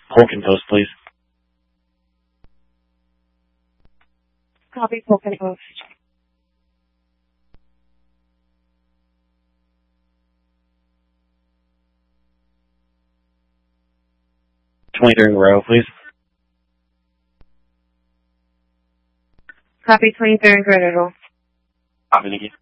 Polk and Post, please. Copy, Polk and Post. '23 Row, please. Copy, 23rd Row. Copy, thank you.